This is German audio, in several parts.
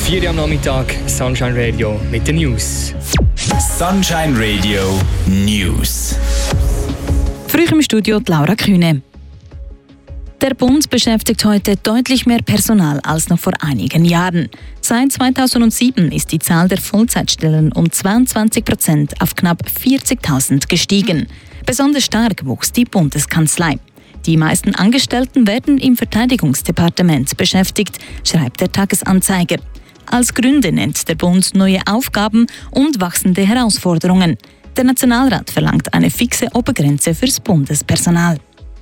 4 Uhr am Nachmittag, Sunshine Radio mit den News. Sunshine Radio News. Früh im Studio Laura Kühne. Der Bund beschäftigt heute deutlich mehr Personal als noch vor einigen Jahren. Seit 2007 ist die Zahl der Vollzeitstellen um 22% auf knapp 40.000 gestiegen. Besonders stark wuchs die Bundeskanzlei. Die meisten Angestellten werden im Verteidigungsdepartement beschäftigt, schreibt der Tagesanzeiger. Als Gründe nennt der Bund neue Aufgaben und wachsende Herausforderungen. Der Nationalrat verlangt eine fixe Obergrenze fürs Bundespersonal.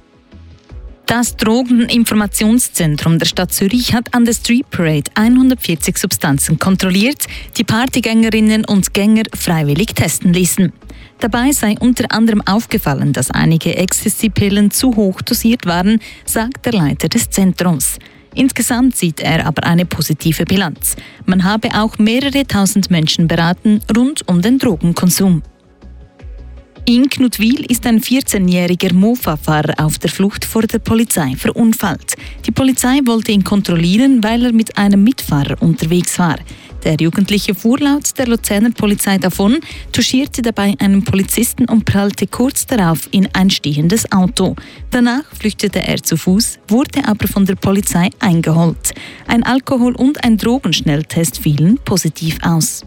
Das Drogeninformationszentrum der Stadt Zürich hat an der Street Parade 140 Substanzen kontrolliert, die Partygängerinnen und Gänger freiwillig testen ließen. Dabei sei unter anderem aufgefallen, dass einige Ecstasy-Pillen zu hoch dosiert waren, sagt der Leiter des Zentrums. Insgesamt sieht er aber eine positive Bilanz. Man habe auch mehrere tausend Menschen beraten rund um den Drogenkonsum. In Knutwil ist ein 14-jähriger Mofa-Fahrer auf der Flucht vor der Polizei verunfallt. Die Polizei wollte ihn kontrollieren, weil er mit einem Mitfahrer unterwegs war. Der Jugendliche fuhr laut der Luzerner Polizei davon, touchierte dabei einen Polizisten und prallte kurz darauf in ein stehendes Auto. Danach flüchtete er zu Fuß, wurde aber von der Polizei eingeholt. Ein Alkohol- und ein Drogenschnelltest fielen positiv aus.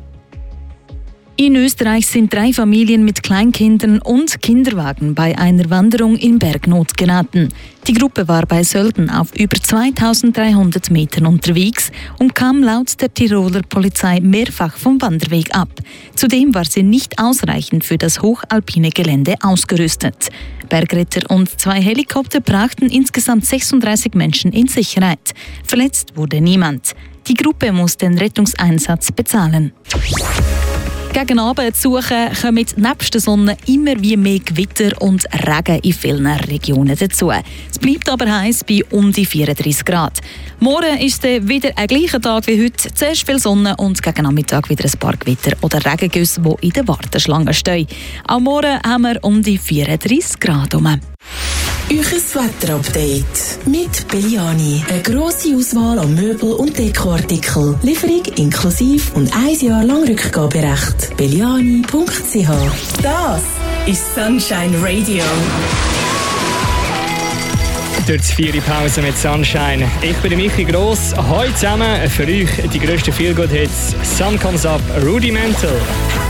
In Österreich sind 3 Familien mit Kleinkindern und Kinderwagen bei einer Wanderung in Bergnot geraten. Die Gruppe war bei Sölden auf über 2300 Metern unterwegs und kam laut der Tiroler Polizei mehrfach vom Wanderweg ab. Zudem war sie nicht ausreichend für das hochalpine Gelände ausgerüstet. Bergretter und 2 Helikopter brachten insgesamt 36 Menschen in Sicherheit. Verletzt wurde niemand. Die Gruppe muss den Rettungseinsatz bezahlen. Gegen Abend zu suchen kommen nebst der Sonne immer wie mehr Gewitter und Regen in vielen Regionen dazu. Es bleibt aber heiß bei um die 34 Grad. Morgen ist es wieder ein gleicher Tag wie heute. Zuerst viel Sonne und gegen Nachmittag wieder ein paar Gewitter oder Regengüsse, die in der Warteschlange stehen. Auch morgen haben wir um die 34 Grad herum. Euches Wetterupdate mit Belliani. Eine grosse Auswahl an Möbel- und Dekoartikel. Lieferung inklusiv und 1 Jahr lang Rückgaberecht. Belliani.ch. Das ist Sunshine Radio. Durch die 4 Pause mit Sunshine. Ich bin Michi Gross. Heute zusammen für euch die grössten Feel-Good-Hits. Sun Comes Up, Rudimental.